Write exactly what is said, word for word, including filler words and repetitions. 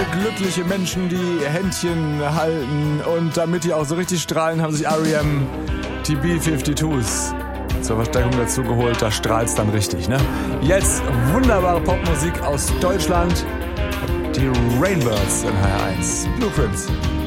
glückliche Menschen, die Händchen halten. Und damit die auch so richtig strahlen, haben sich R E M die B fünfundfünfzigs zur Verstärkung dazu geholt. Da strahlt's dann richtig, ne? Jetzt wunderbare Popmusik aus Deutschland. Die Rainbirds in H R eins. Blueprints.